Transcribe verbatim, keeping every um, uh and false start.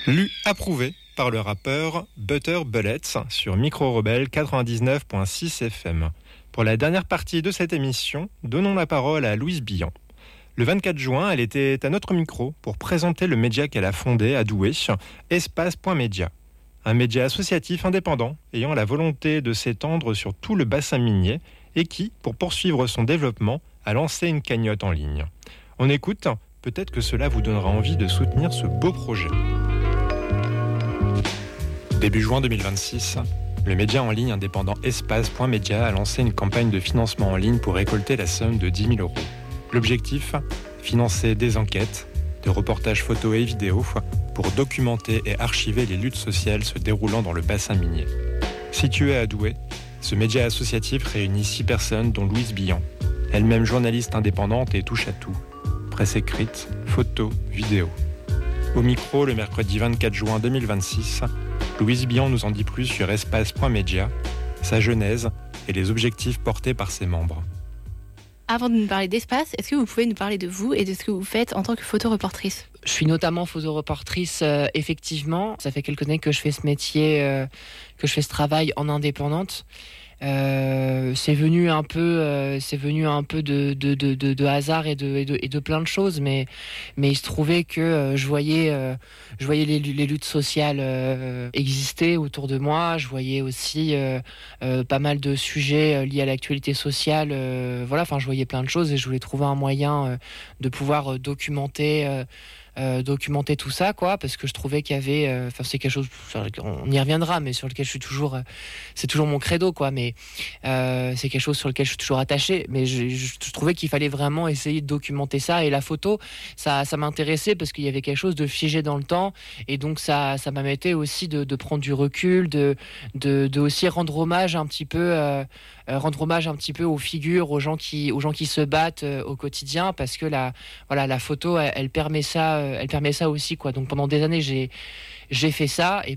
Lu approuvé par le rappeur Butter Bullets sur Micro Rebelle quatre-vingt-dix-neuf virgule six F M. Pour la dernière partie de cette émission, donnons la parole à Louise Billan. Le vingt-quatre juin, elle était à notre micro pour présenter le média qu'elle a fondé à Douai, Espace point Média. Un média associatif indépendant ayant la volonté de s'étendre sur tout le bassin minier et qui, pour poursuivre son développement, a lancé une cagnotte en ligne. On écoute, peut-être que cela vous donnera envie de soutenir ce beau projet. Début juin deux mille vingt-six, le média en ligne indépendant Espace point Média a lancé une campagne de financement en ligne pour récolter la somme de dix mille euros. L'objectif, financer des enquêtes, des reportages photos et vidéos pour documenter et archiver les luttes sociales se déroulant dans le bassin minier. Situé à Douai, ce média associatif réunit six personnes dont Louise Billan, elle-même journaliste indépendante et touche à tout, presse écrite, photos, vidéos. Au micro, le mercredi vingt-quatre juin deux mille vingt-six, Louise Billan nous en dit plus sur Espace point Média, sa genèse et les objectifs portés par ses membres. Avant de nous parler d'Espace, est-ce que vous pouvez nous parler de vous et de ce que vous faites en tant que photoreportrice ? Je suis notamment photoreportrice, euh, effectivement. Ça fait quelques années que je fais ce métier, euh, que je fais ce travail en indépendante. Euh, c'est venu un peu, euh, c'est venu un peu de, de, de, de, de hasard et de, et, de, et de plein de choses, mais, mais il se trouvait que euh, je voyais, euh, je voyais les, les luttes sociales euh, exister autour de moi. Je voyais aussi euh, euh, pas mal de sujets liés à l'actualité sociale. Euh, voilà, enfin, je voyais plein de choses et je voulais trouver un moyen euh, de pouvoir documenter. Euh, Euh, documenter tout ça, quoi, parce que je trouvais qu'il y avait, enfin euh, c'est quelque chose, on y reviendra, mais sur lequel je suis toujours, euh, c'est toujours mon credo, quoi, mais euh, c'est quelque chose sur lequel je suis toujours attaché, mais je, je, je trouvais qu'il fallait vraiment essayer de documenter ça, et la photo, ça, ça m'intéressait parce qu'il y avait quelque chose de figé dans le temps, et donc ça, ça m'amettait aussi de, de prendre du recul, de, de, de aussi rendre hommage un petit peu, euh, rendre hommage un petit peu aux figures, aux gens qui, aux gens qui se battent euh, au quotidien, parce que la, voilà, la photo, elle, elle permet ça. Elle permet ça aussi, quoi. Donc pendant des années j'ai j'ai fait ça, et